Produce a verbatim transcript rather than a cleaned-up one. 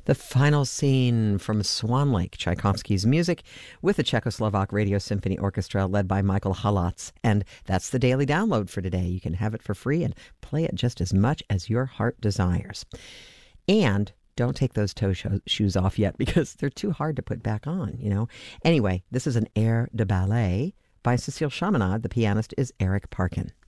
The final scene from Swan Lake, Tchaikovsky's music with the Czechoslovak Radio Symphony Orchestra led by Michael Halatz. And that's the daily download for today. You can have it for free and play it just as much as your heart desires. And don't take those toe sho- shoes off yet because they're too hard to put back on, you know. Anyway, this is an air de ballet by Cécile Chaminade. The pianist is Eric Parkin.